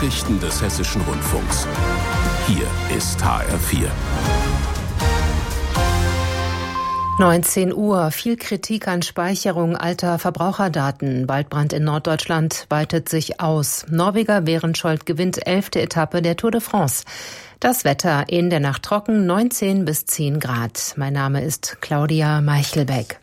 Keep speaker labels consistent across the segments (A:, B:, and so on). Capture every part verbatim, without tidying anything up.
A: Nachrichten des Hessischen Rundfunks. Hier ist H R vier.
B: neunzehn Uhr. Viel Kritik an Speicherung alter Verbraucherdaten. Waldbrand in Norddeutschland weitet sich aus. Norweger Behrenschold gewinnt elfte Etappe der Tour de France. Das Wetter in der Nacht trocken, neunzehn bis zehn Grad. Mein Name ist Claudia Meichelbeck.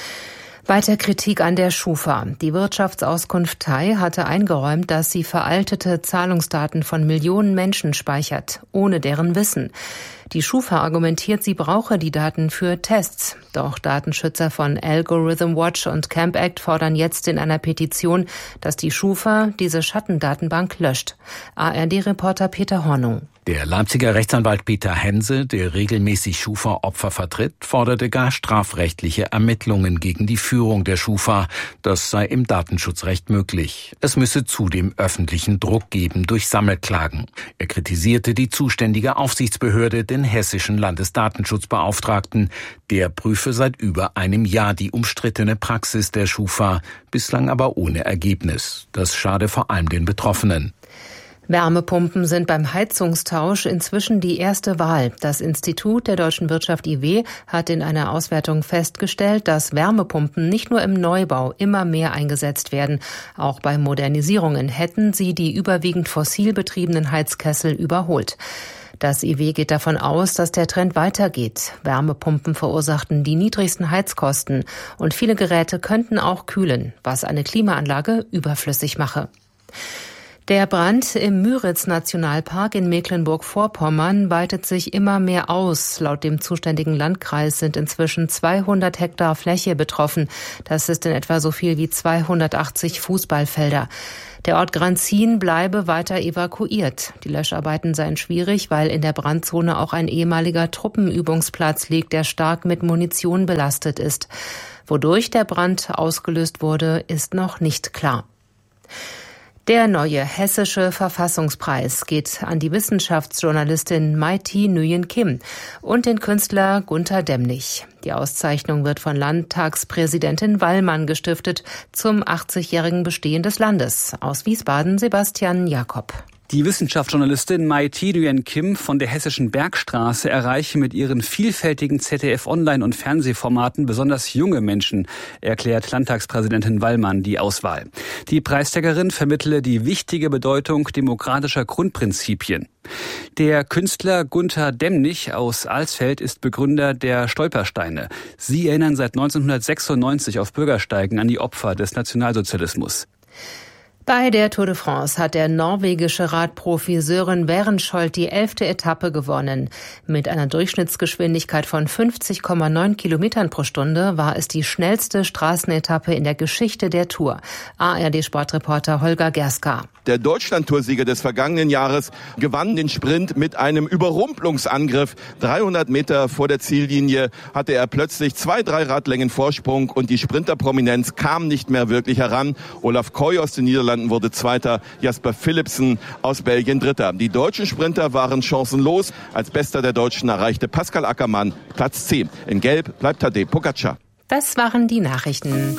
B: Weiter Kritik an der Schufa. Die Wirtschaftsauskunft T A I hatte eingeräumt, dass sie veraltete Zahlungsdaten von Millionen Menschen speichert, ohne deren Wissen. Die Schufa argumentiert, sie brauche die Daten für Tests. Doch Datenschützer von Algorithm Watch und Camp Act fordern jetzt in einer Petition, dass die Schufa diese Schattendatenbank löscht. A R D-Reporter Peter Hornung.
C: Der Leipziger Rechtsanwalt Peter Hense, der regelmäßig Schufa-Opfer vertritt, forderte gar strafrechtliche Ermittlungen gegen die Führung der Schufa. Das sei im Datenschutzrecht möglich. Es müsse zudem öffentlichen Druck geben durch Sammelklagen. Er kritisierte die zuständige Aufsichtsbehörde, den hessischen Landesdatenschutzbeauftragten. Der prüfe seit über einem Jahr die umstrittene Praxis der Schufa, bislang aber ohne Ergebnis. Das schade vor allem den Betroffenen.
B: Wärmepumpen sind beim Heizungstausch inzwischen die erste Wahl. Das Institut der deutschen Wirtschaft I W hat in einer Auswertung festgestellt, dass Wärmepumpen nicht nur im Neubau immer mehr eingesetzt werden. Auch bei Modernisierungen hätten sie die überwiegend fossil betriebenen Heizkessel überholt. Das I W geht davon aus, dass der Trend weitergeht. Wärmepumpen verursachten die niedrigsten Heizkosten und viele Geräte könnten auch kühlen, was eine Klimaanlage überflüssig mache. Der Brand im Müritz-Nationalpark in Mecklenburg-Vorpommern weitet sich immer mehr aus. Laut dem zuständigen Landkreis sind inzwischen zweihundert Hektar Fläche betroffen. Das ist in etwa so viel wie zweihundertachtzig Fußballfelder. Der Ort Granzin bleibe weiter evakuiert. Die Löscharbeiten seien schwierig, weil in der Brandzone auch ein ehemaliger Truppenübungsplatz liegt, der stark mit Munition belastet ist. Wodurch der Brand ausgelöst wurde, ist noch nicht klar. Der neue hessische Verfassungspreis geht an die Wissenschaftsjournalistin Mai-Thi Nguyen Kim und den Künstler Gunter Demnig. Die Auszeichnung wird von Landtagspräsidentin Wallmann gestiftet zum achtzigjährigen Bestehen des Landes. Aus Wiesbaden Sebastian Jakob.
D: Die Wissenschaftsjournalistin Mai-Thi Nguyen Kim von der Hessischen Bergstraße erreiche mit ihren vielfältigen Z D F-Online- und Fernsehformaten besonders junge Menschen, erklärt Landtagspräsidentin Wallmann die Auswahl. Die Preisträgerin vermittle die wichtige Bedeutung demokratischer Grundprinzipien. Der Künstler Gunter Demnig aus Alsfeld ist Begründer der Stolpersteine. Sie erinnern seit neunzehnhundertsechsundneunzig auf Bürgersteigen an die Opfer des Nationalsozialismus.
B: Bei der Tour de France hat der norwegische Radprofi Søren Behrenschold die elfte Etappe gewonnen. Mit einer Durchschnittsgeschwindigkeit von fünfzig Komma neun Kilometern pro Stunde war es die schnellste Straßenetappe in der Geschichte der Tour. A R D-Sportreporter Holger Gerska.
E: Der Deutschland-Toursieger des vergangenen Jahres gewann den Sprint mit einem Überrumpelungsangriff. dreihundert Meter vor der Ziellinie hatte er plötzlich zwei, drei Radlängen Vorsprung und die Sprinterprominenz kam nicht mehr wirklich heran. Olaf Koy aus den Niederlanden wurde Zweiter, Jasper Philipsen aus Belgien Dritter. Die deutschen Sprinter waren chancenlos. Als Bester der Deutschen erreichte Pascal Ackermann Platz zehn. In Gelb bleibt Tadej Pogačar.
B: Das waren die Nachrichten.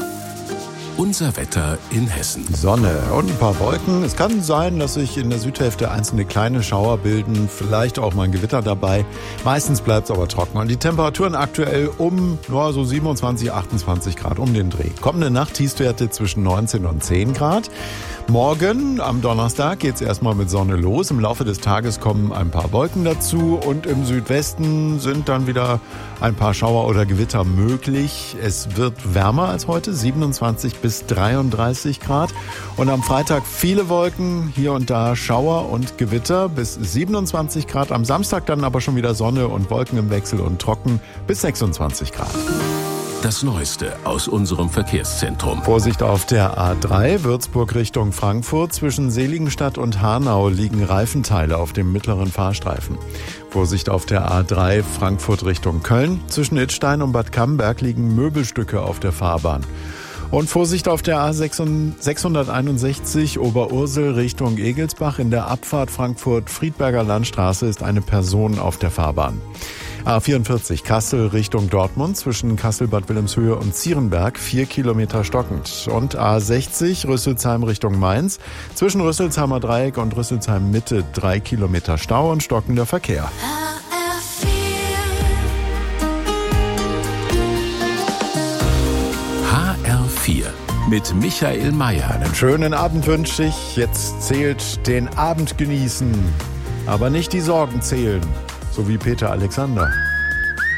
A: Unser Wetter in Hessen.
F: Sonne und ein paar Wolken. Es kann sein, dass sich in der Südhälfte einzelne kleine Schauer bilden. Vielleicht auch mal ein Gewitter dabei. Meistens bleibt es aber trocken. Und die Temperaturen aktuell um nur so siebenundzwanzig, achtundzwanzig Grad um den Dreh. Kommende Nacht Tiefstwerte zwischen neunzehn und zehn Grad. Morgen, am Donnerstag, geht es erstmal mit Sonne los. Im Laufe des Tages kommen ein paar Wolken dazu und im Südwesten sind dann wieder ein paar Schauer oder Gewitter möglich. Es wird wärmer als heute, siebenundzwanzig bis dreiunddreißig Grad. Und am Freitag viele Wolken, hier und da Schauer und Gewitter bis siebenundzwanzig Grad. Am Samstag dann aber schon wieder Sonne und Wolken im Wechsel und trocken bis sechsundzwanzig Grad.
A: Das Neueste aus unserem Verkehrszentrum.
F: Vorsicht auf der A drei, Würzburg Richtung Frankfurt. Zwischen Seligenstadt und Hanau liegen Reifenteile auf dem mittleren Fahrstreifen. Vorsicht auf der A drei, Frankfurt Richtung Köln. Zwischen Idstein und Bad Camberg liegen Möbelstücke auf der Fahrbahn. Und Vorsicht auf der A sechshunderteinundsechzig Oberursel Richtung Egelsbach. In der Abfahrt Frankfurt-Friedberger Landstraße ist eine Person auf der Fahrbahn. A vierundvierzig Kassel Richtung Dortmund zwischen Kassel-Bad Wilhelmshöhe und Zierenberg vier Kilometer stockend. Und A sechzig Rüsselsheim Richtung Mainz zwischen Rüsselsheimer Dreieck und Rüsselsheim Mitte drei Kilometer Stau und stockender Verkehr.
A: H R vier mit Michael Mayer.
F: Einen schönen Abend wünsche ich. Jetzt zählt den Abend genießen, aber nicht die Sorgen zählen, so wie Peter Alexander.